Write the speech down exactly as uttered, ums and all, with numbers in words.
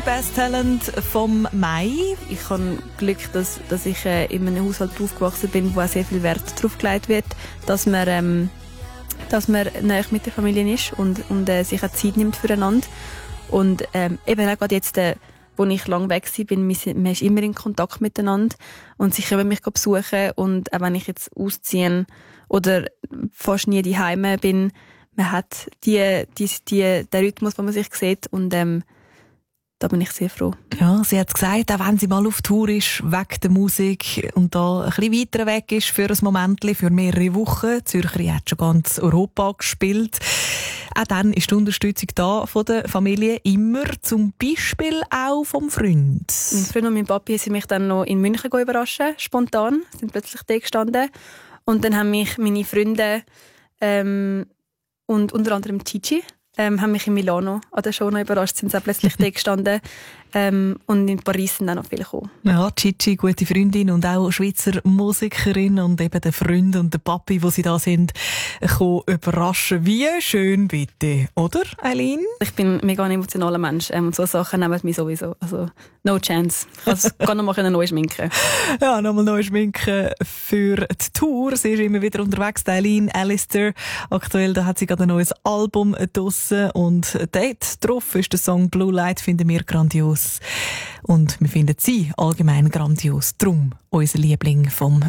Best Talent vom Mai. Ich habe Glück, dass, dass ich äh, in einem Haushalt aufgewachsen bin, wo auch sehr viel Wert darauf gelegt wird, dass man, ähm, dass man näher mit der Familie ist und, und äh, sich auch Zeit nimmt füreinander. Und ähm, eben auch gerade jetzt, äh, wo ich lange weg war, bin, man ist immer in Kontakt miteinander und sie kommen mich besuchen. Und auch wenn ich jetzt ausziehe oder fast nie daheim bin, man hat die, die, die, den Rhythmus, wo man sich sieht, und ähm, da bin ich sehr froh. Ja, sie hat gesagt, auch wenn sie mal auf Tour ist, wegen der Musik und da ein bisschen weiter weg ist für ein Moment, für mehrere Wochen. Zürcher hat schon ganz Europa gespielt. Auch dann ist die Unterstützung da von der Familie immer, zum Beispiel auch vom Freund. Mein Freund und mein Papi sind mich dann noch in München überraschen, spontan, sind plötzlich da gestanden. Und dann haben mich meine Freunde ähm, und unter anderem Gigi ähm, haben mich in Milano an der Show noch überrascht, sind sie auch plötzlich da gestanden. Ähm, und in Paris sind auch noch viele gekommen. Ja, Gigi, gute Freundin und auch Schweizer Musikerin, und eben der Freund und der Papi, wo sie da sind, kommen überraschen. Wie schön bitte, oder, Eileen? Ich bin mega ein emotionaler Mensch ähm, und so Sachen nehmen mich sowieso. Also, no chance. Ich kann noch mal neu schminken. Ja, nochmal neu schminken für die Tour. Sie ist immer wieder unterwegs, die Eileen Alistair. Aktuell da hat sie gerade ein neues Album draussen und dort drauf ist der Song Blue Light, finden wir grandios. Und wir finden sie allgemein grandios. Drum unser Liebling vom